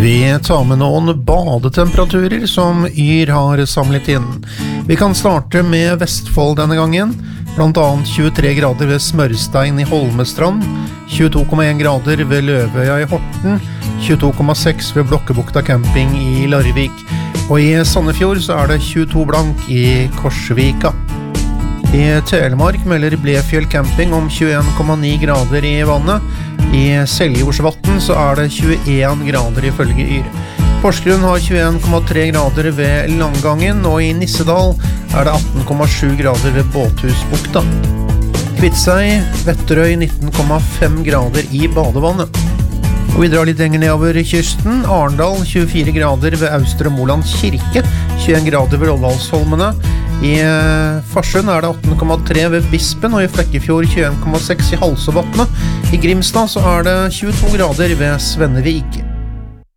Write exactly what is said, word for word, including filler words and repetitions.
Vi tar med noen badetemperaturer som Yr har samlet inn. Vi kan starte med Vestfold denne gangen, blant annet tjuetre grader ved Smørstein i Holmestrand, tjueto komma en grader ved Løvøya i Horten, tjueto komma seks ved Blokkebukta camping i Larvik, og i Sandefjord så er det tjueto blank i Korsvika. I Telemark melder Blefjell camping om tjueen komma ni grader i vannet. I Seljordsvatn så er det tjueen grader ifølge Yr. Porsgrunn har tjueen komma tre grader ved Langangen, og i Nissedal er det atten komma sju grader ved Båthusbukta. Kvitsøy, Vetterøy nitten komma fem grader i badevannet. Og vi drar litt lenger nedover kysten. Arendal tjuefire grader ved Austre Moland kirke, tjueen grader ved Roldalsholmene. I Farsund er det atten komma tre ved Bispen, og i Flekkefjord tjueen komma seks i Halsevatnet. I Grimstad så er det tjueto grader ved Svennevig.